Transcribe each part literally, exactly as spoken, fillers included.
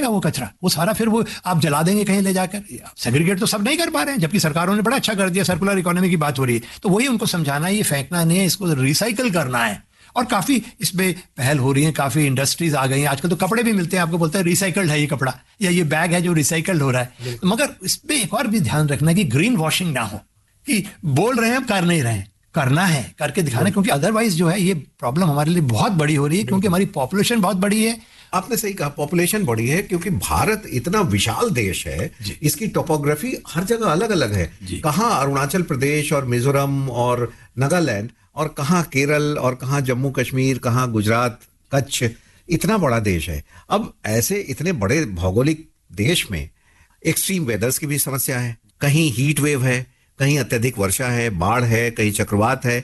जाएगा वो कचरा? वो सारा फिर वो आप जला देंगे कहीं ले जाकर। सेग्रीगेट तो सब नहीं कर पा रहे हैं, जबकि सरकारों ने बड़ा अच्छा कर दिया, सर्कुलर इकोनॉमी की बात हो रही है। तो वही उनको समझाना है, ये फेंकना नहीं है, इसको रिसाइकल करना है। और काफी इसमें पहल हो रही है, काफी इंडस्ट्रीज आ गई हैं। आजकल तो कपड़े भी मिलते हैं, आपको बोलते हैं रिसाइकल्ड है ये कपड़ा, या ये बैग है जो रिसाइकल्ड हो रहा है। मगर इसमें एक और भी ध्यान रखना है कि ग्रीन वॉशिंग ना हो, कि बोल रहे हैं कर नहीं रहे हैं, करना है, करके दिखाना, क्योंकि अदरवाइज जो है ये प्रॉब्लम हमारे लिए बहुत बड़ी हो रही है, क्योंकि हमारी पॉपुलेशन बहुत बड़ी है। आपने सही कहा, पॉपुलेशन बड़ी है, क्योंकि भारत इतना विशाल देश है, इसकी टोपोग्राफी हर जगह अलग अलग है। कहाँ अरुणाचल प्रदेश और मिजोरम और नागालैंड, और कहाँ केरल, और कहाँ जम्मू कश्मीर, कहाँ गुजरात, कच्छ, इतना बड़ा देश है। अब ऐसे इतने बड़े भौगोलिक देश में एक्सट्रीम वेदर्स की भी समस्या है, कहीं हीट वेव है, कहीं अत्यधिक वर्षा है, बाढ़ है, कहीं चक्रवात है।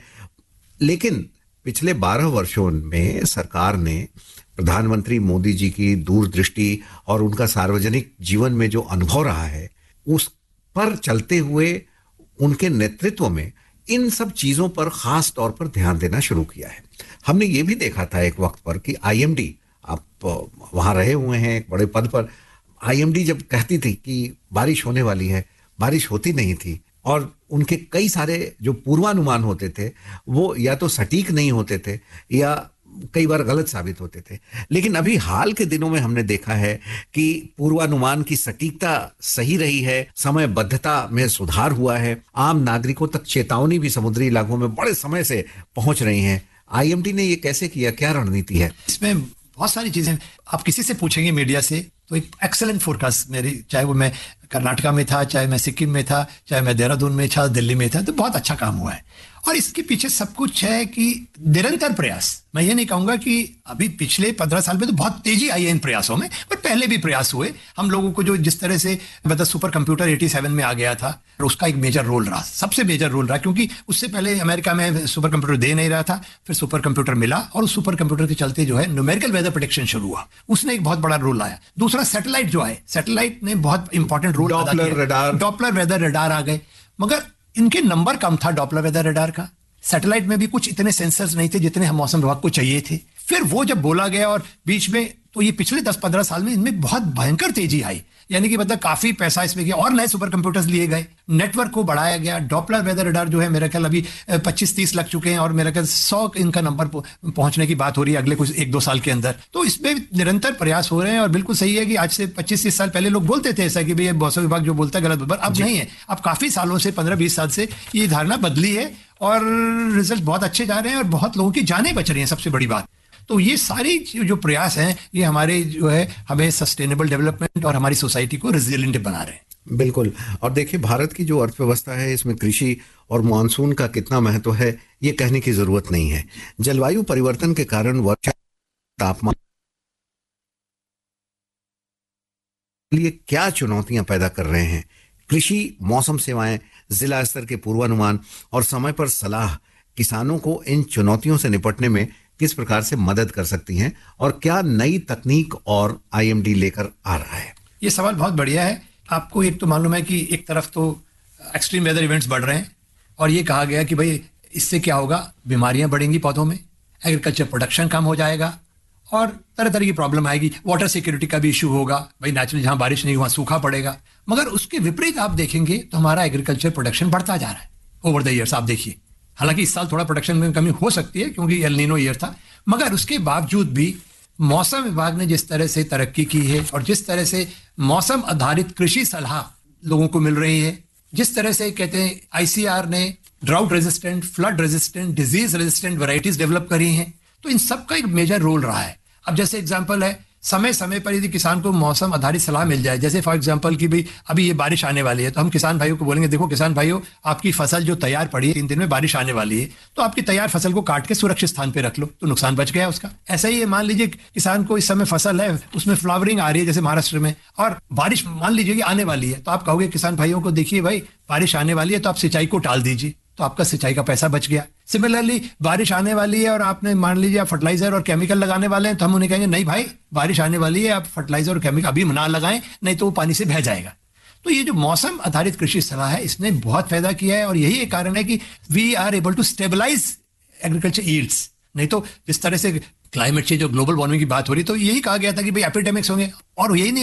लेकिन पिछले बारह वर्षों में सरकार ने, प्रधानमंत्री मोदी जी की दूरदृष्टि और उनका सार्वजनिक जीवन में जो अनुभव रहा है, उस पर चलते हुए उनके नेतृत्व में इन सब चीजों पर खास तौर पर ध्यान देना शुरू किया है। हमने ये भी देखा था एक वक्त पर कि आईएमडी, आप वहां रहे हुए हैं एक बड़े पद पर, आईएमडी जब कहती थी कि बारिश होने वाली है, बारिश होती नहीं थी, और उनके कई सारे जो पूर्वानुमान होते थे वो या तो सटीक नहीं होते थे या कई बार गलत साबित होते थे। लेकिन अभी हाल के दिनों में हमने देखा है कि पूर्वानुमान की सटीकता सही रही है, समयबद्धता में सुधार हुआ है, आम नागरिकों तक चेतावनी भी समुद्री इलाकों में बड़े समय से पहुंच रही है। आईएमडी ने ये कैसे किया, क्या रणनीति है इसमें? बहुत सारी चीजें आप किसी से पूछेंगे मीडिया से तो एक एक्सेलेंट फोरकास्ट मेरी, चाहे वो मैं कर्नाटका में था, चाहे मैं सिक्किम में था, चाहे मैं देहरादून में था, दिल्ली में था, तो बहुत अच्छा काम हुआ है। और इसके पीछे सब कुछ है कि निरंतर प्रयास। मैं ये नहीं कहूंगा कि अभी पिछले पंद्रह साल में तो बहुत तेजी आई है इन प्रयासों में, पर पहले भी प्रयास हुए। हम लोगों को जो जिस तरह से मतलब सुपर कंप्यूटर सत्तासी में आ गया था, उसका एक मेजर रोल रहा, सबसे मेजर रोल रहा, क्योंकि उससे पहले अमेरिका में सुपर कंप्यूटर दे नहीं रहा था, फिर सुपर कंप्यूटर मिला, और उस सुपर कंप्यूटर के चलते जो है न्यूमेरिकल वेदर प्रेडिक्शन शुरू हुआ, उसने एक बहुत बड़ा रोल आया। दूसरा सैटेलाइट जो है, सैटेलाइट ने बहुत इंपॉर्टेंट रोल अदा किया। डॉपलर वेदर रडार आ गए, मगर इनके नंबर कम था डॉपलर वेदर रडार का। सैटेलाइट में भी कुछ इतने सेंसर्स नहीं थे जितने हम मौसम विभाग को चाहिए थे। फिर वो जब बोला गया और बीच में, तो ये पिछले दस पंद्रह साल में इनमें बहुत भयंकर तेजी आई, यानी कि मतलब काफी पैसा इसमें गया और नए सुपर कंप्यूटर्स लिए गए, नेटवर्क को बढ़ाया गया। डॉपलर वेदर रडार जो है मेरा ख्याल अभी पच्चीस तीस लग चुके हैं, और मेरा ख्याल सौ इनका नंबर पहुंचने की बात हो रही है अगले कुछ एक दो साल के अंदर। तो इसमें निरंतर प्रयास हो रहे हैं, और बिल्कुल सही है कि आज से पच्चीस तीस साल पहले लोग बोलते थे ऐसा कि भाई मौसम विभाग जो बोलता है गलत, पर अब नहीं है। अब काफी सालों से, पंद्रह बीस साल से ये धारणा बदली है, और रिजल्ट बहुत अच्छे जा रहे हैं, और बहुत लोगों की जानें बच रही हैं, सबसे बड़ी बात। तो ये सारी जो प्रयास हैं, ये हमारे जो है हमें सस्टेनेबल डेवलपमेंट और हमारी सोसाइटी को रेजिलिएंट बना रहे हैं। बिल्कुल। और देखिए, भारत की जो अर्थव्यवस्था है, इसमें कृषि और मानसून का कितना महत्व है ये कहने की जरूरत नहीं है। जलवायु परिवर्तन के कारण वर्षा, तापमान लिए क्या चुनौतियां पैदा कर रहे हैं, कृषि, मौसम सेवाएं, जिला स्तर के पूर्वानुमान और समय पर सलाह किसानों को इन चुनौतियों से निपटने में किस प्रकार से मदद कर सकती हैं, और क्या नई तकनीक और आईएमडी लेकर आ रहा है? ये सवाल बहुत बढ़िया है। आपको एक तो मालूम है कि एक तरफ तो एक्सट्रीम वेदर इवेंट्स बढ़ रहे हैं, और ये कहा गया कि भाई इससे क्या होगा, बीमारियां बढ़ेंगी पौधों में, एग्रीकल्चर प्रोडक्शन कम हो जाएगा, और तरह तरह की प्रॉब्लम आएगी। वाटर सिक्योरिटी का भी इशू होगा, भाई नेचुरली जहां बारिश नहीं वहां सूखा पड़ेगा। मगर उसके विपरीत आप देखेंगे तो हमारा एग्रीकल्चर प्रोडक्शन बढ़ता जा रहा है ओवर द ईयर्स। आप देखिए, हालांकि इस साल थोड़ा प्रोडक्शन में कमी हो सकती है क्योंकि एल नीनो ईयर था, मगर उसके बावजूद भी मौसम विभाग ने जिस तरह से तरक्की की है, और जिस तरह से मौसम आधारित कृषि सलाह लोगों को मिल रही है, जिस तरह से कहते हैं आईसीआर ने drought resistant, flood resistant, disease resistant varieties develop करी हैं, तो इन सब का एक मेजर रोल रहा है। अब जैसे एग्जांपल है, समय समय पर यदि किसान को मौसम आधारित सलाह मिल जाए, जैसे फॉर एग्जांपल कि भाई अभी ये बारिश आने वाली है, तो हम किसान भाइयों को बोलेंगे, देखो किसान भाइयों, आपकी फसल जो तैयार पड़ी है, तीन दिन में बारिश आने वाली है, तो आपकी तैयार फसल को काट के सुरक्षित स्थान पे रख लो, तो नुकसान बच गया उसका। ऐसा ही मान लीजिए किसान को इस समय फसल है, उसमें फ्लावरिंग आ रही है जैसे महाराष्ट्र में, और बारिश मान लीजिए कि आने वाली है, तो आप कहोगे किसान भाइयों को, देखिए भाई बारिश आने वाली है तो आप सिंचाई को टाल दीजिए, तो आपका सिंचाई का पैसा बच गया। सिमिलरली बारिश आने वाली है और आपने मान लीजिए आप फर्टिलाइजर और केमिकल लगाने वाले हैं, तो हम उन्हें कहेंगे नहीं भाई बारिश आने वाली है, आप फर्टिलाइजर और केमिकल अभी ना लगाएं, नहीं तो वो पानी से बह जाएगा। तो ये जो मौसम आधारित कृषि सलाह है, इसने बहुत फायदा किया है, और यही एक कारण है कि we are able to stabilise agriculture yields. नहीं तो जिस तरह से क्लाइमेट चेंज और ग्लोबल वार्मिंग की बात हो रही, तो यही कहा गया था कि भाई एपिडेमिक्स होंगे, और यही नहीं